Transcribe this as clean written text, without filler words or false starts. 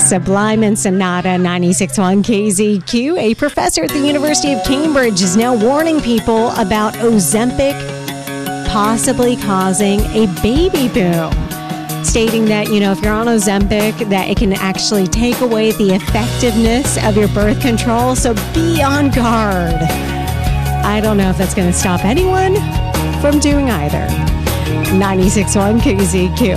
Sublime and Sonata, 96.1 KZQ. A professor at the University of Cambridge is now warning people about Ozempic possibly causing a baby boom, stating that, if you're on Ozempic, that it can actually take away the effectiveness of your birth control, so be on guard. I don't know if that's going to stop anyone from doing either. 96.1 KZQ.